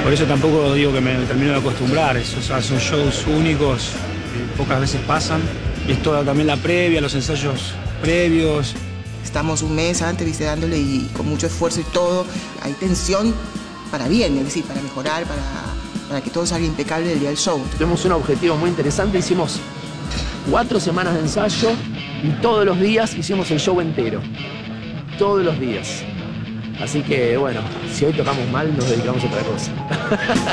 Por eso tampoco digo que me termino de acostumbrar. Son shows únicos, que pocas veces pasan. Y es toda también la previa, los ensayos previos. Estamos un mes antes, ¿viste? Dándole y con mucho esfuerzo y todo. Hay tensión para bien, es decir, para mejorar, para que todo salga impecable el día del show. Tuvimos un objetivo muy interesante, hicimos 4 semanas de ensayo y todos los días hicimos el show entero. Todos los días. Así que, bueno, si hoy tocamos mal, nos dedicamos a otra cosa.